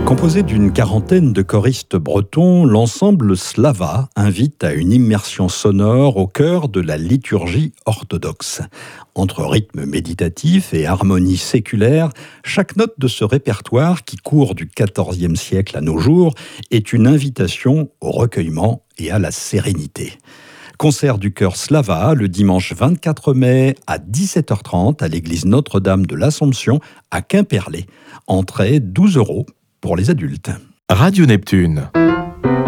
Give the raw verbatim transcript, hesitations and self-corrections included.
Composé d'une quarantaine de choristes bretons, l'ensemble Slava invite à une immersion sonore au cœur de la liturgie orthodoxe. Entre rythme méditatif et harmonie séculaire, chaque note de ce répertoire, qui court du quatorzième siècle à nos jours, est une invitation au recueillement et à la sérénité. Concert du chœur Slava le dimanche vingt-quatre mai à dix-sept heures trente à l'église Notre-Dame de l'Assomption à Quimperlé. Entrée douze euros pour les adultes. Radio Neptune.